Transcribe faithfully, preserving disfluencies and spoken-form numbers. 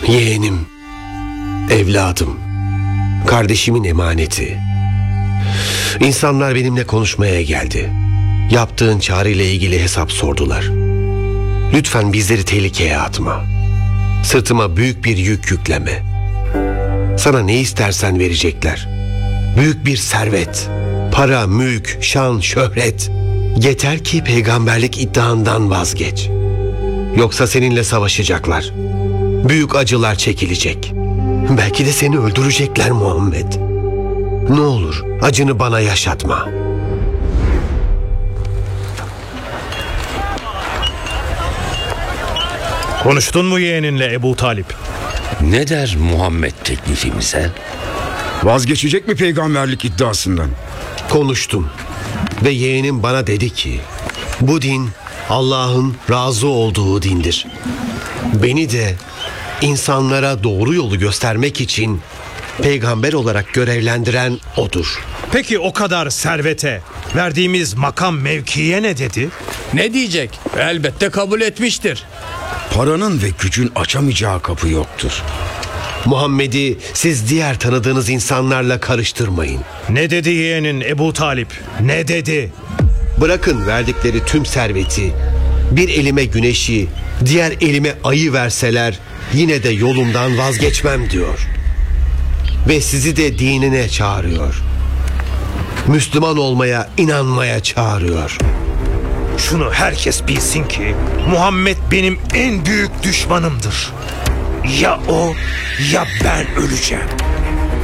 Yeğenim, evladım, kardeşimin emaneti. İnsanlar benimle konuşmaya geldi. Yaptığın çağrıyla ilgili hesap sordular. Lütfen bizleri tehlikeye atma. Sırtıma büyük bir yük yükleme. Sana ne istersen verecekler. Büyük bir servet, para, mülk, şan, şöhret. Yeter ki peygamberlik iddiandan vazgeç. Yoksa seninle savaşacaklar. Büyük acılar çekilecek. Belki de seni öldürecekler Muhammed. Ne olur acını bana yaşatma. Konuştun mu yeğeninle Ebu Talip? Ne der Muhammed teklifimize? Vazgeçecek mi peygamberlik iddiasından? Konuştum ve yeğenim bana dedi ki bu din Allah'ın razı olduğu dindir. Beni de insanlara doğru yolu göstermek için peygamber olarak görevlendiren odur. Peki o kadar servete, verdiğimiz makam mevkiye ne dedi? Ne diyecek? Elbette kabul etmiştir. Paranın ve gücün açamayacağı kapı yoktur. Muhammed'i siz diğer tanıdığınız insanlarla karıştırmayın. Ne dedi yeğenin Ebu Talip? Ne dedi? Bırakın verdikleri tüm serveti, bir elime güneşi, diğer elime ayı verseler yine de yolumdan vazgeçmem diyor. Ve sizi de dinine çağırıyor. Müslüman olmaya, inanmaya çağırıyor. Şunu herkes bilsin ki Muhammed benim en büyük düşmanımdır. Ya o ya ben öleceğim.